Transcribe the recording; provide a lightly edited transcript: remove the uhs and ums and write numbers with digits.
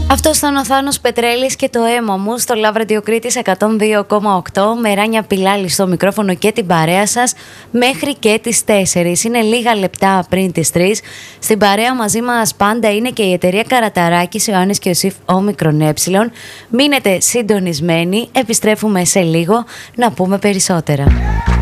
Αυτό ήταν ο Θάνος Πετρέλης και το αίμα μου στο Love Radio Κρήτης 102,8 με Ράνια Πιλάλη στο μικρόφωνο και την παρέα σας μέχρι και τις 4. Είναι λίγα λεπτά πριν τις 3. Στην παρέα μαζί μας πάντα είναι και η εταιρεία Καραταράκης, Ιωάννης και Ιωσήφ Όμικρον Ε. Μείνετε συντονισμένοι, επιστρέφουμε σε λίγο να πούμε περισσότερα.